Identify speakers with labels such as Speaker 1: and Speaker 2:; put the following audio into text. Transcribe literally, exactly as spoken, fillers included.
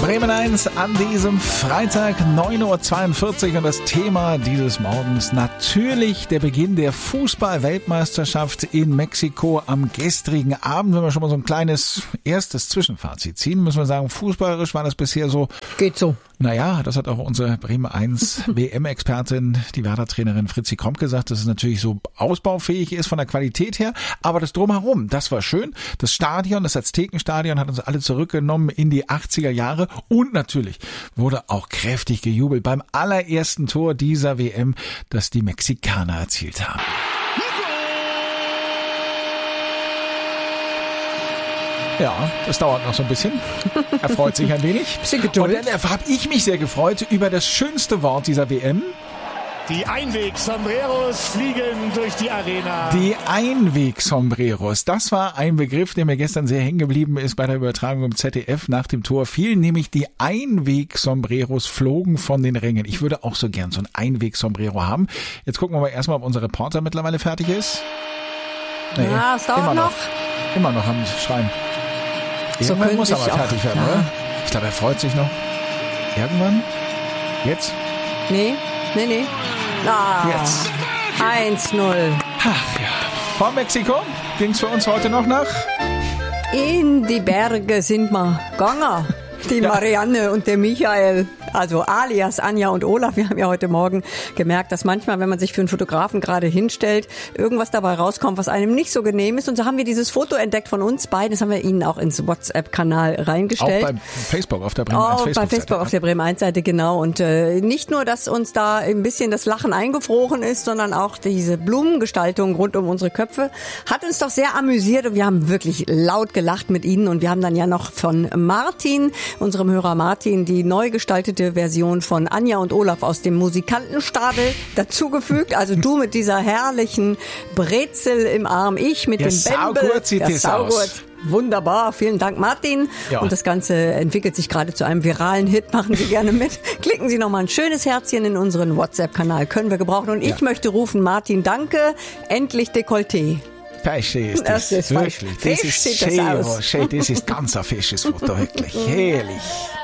Speaker 1: Bremen eins an diesem Freitag, neun Uhr zweiundvierzig, und das Thema dieses Morgens natürlich der Beginn der Fußball-Weltmeisterschaft in Mexiko am gestrigen Abend. Wenn wir schon mal so ein kleines erstes Zwischenfazit ziehen, müssen wir sagen, fußballerisch war das bisher so.
Speaker 2: Geht so.
Speaker 1: Naja, das hat auch unsere Bremen eins W M-Expertin, die Werder-Trainerin Fritzi Kromp gesagt, dass es natürlich so ausbaufähig ist von der Qualität her, aber das Drumherum, das war schön. Das Stadion, das Aztekenstadion hat uns alle zurückgenommen in die achtziger Jahre und natürlich wurde auch kräftig gejubelt beim allerersten Tor dieser W M, das die Mexikaner erzielt haben. Ja, das dauert noch so ein bisschen. Er freut sich ein wenig.
Speaker 2: Bisschen Geduld.
Speaker 1: Und dann habe ich mich sehr gefreut über das schönste Wort dieser W M.
Speaker 3: Die Einweg-Sombreros fliegen durch die Arena.
Speaker 1: Die Einweg-Sombreros, das war ein Begriff, der mir gestern sehr hängen geblieben ist bei der Übertragung im Z D F nach dem Tor. Fielen nämlich die Einweg-Sombreros flogen von den Rängen. Ich würde auch so gern so ein Einweg-Sombrero haben. Jetzt gucken wir mal erstmal, ob unser Reporter mittlerweile fertig ist. Nee,
Speaker 2: ja, es dauert
Speaker 1: immer noch.
Speaker 2: noch.
Speaker 1: Immer noch am Schreien. Irgendwann
Speaker 2: so
Speaker 1: muss er aber
Speaker 2: auch,
Speaker 1: fertig werden,
Speaker 2: ja.
Speaker 1: oder? Ich glaube, er freut sich noch. Irgendwann? Jetzt?
Speaker 2: Nee, nee, nee. Ah,
Speaker 1: Jetzt.
Speaker 2: eins null.
Speaker 1: Ach ja. Vor Mexiko ging's für uns heute noch nach?
Speaker 2: In die Berge sind wir gegangen. Die
Speaker 1: Ja.
Speaker 2: Marianne und der Michael, also alias Anja und Olaf. Wir haben ja heute Morgen gemerkt, dass manchmal, wenn man sich für einen Fotografen gerade hinstellt, irgendwas dabei rauskommt, was einem nicht so genehm ist. Und so haben wir dieses Foto entdeckt von uns beiden. Das haben wir Ihnen auch ins WhatsApp-Kanal reingestellt.
Speaker 1: Auch bei Facebook auf der Bremen eins
Speaker 2: Auch bei
Speaker 1: Facebook-Seite.
Speaker 2: Facebook auf der Bremen eins Seite, genau. Und äh, nicht nur, dass uns da ein bisschen das Lachen eingefroren ist, sondern auch diese Blumengestaltung rund um unsere Köpfe hat uns doch sehr amüsiert. Und wir haben wirklich laut gelacht mit Ihnen. Und wir haben dann ja noch von Martin, unserem Hörer Martin, die neu gestaltete Version von Anja und Olaf aus dem Musikantenstadel dazugefügt. Also du mit dieser herrlichen Brezel im Arm, ich mit
Speaker 1: Ja,
Speaker 2: dem Bämbel.
Speaker 1: saugurt sieht
Speaker 2: Ja,
Speaker 1: das
Speaker 2: saugurt.
Speaker 1: aus.
Speaker 2: Wunderbar, vielen Dank Martin.
Speaker 1: Ja.
Speaker 2: Und das Ganze entwickelt sich gerade zu einem viralen Hit. Machen Sie gerne mit. Klicken Sie nochmal ein schönes Herzchen in unseren WhatsApp-Kanal. Können wir gebrauchen. Und ich
Speaker 1: Ja.
Speaker 2: möchte rufen, Martin, danke. Endlich Dekolleté.
Speaker 1: Fesche ist
Speaker 2: Das
Speaker 1: das,
Speaker 2: ist
Speaker 1: wirklich.
Speaker 2: fesch
Speaker 1: Das ist
Speaker 2: sieht das
Speaker 1: schön,
Speaker 2: aus.
Speaker 1: schön, das ist ganz ein fesches Foto, wirklich. Herrlich.